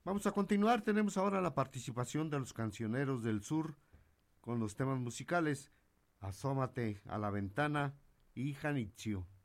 Vamos a continuar, tenemos ahora la participación de los cancioneros del sur con los temas musicales Asómate a la ventana y Janitzio.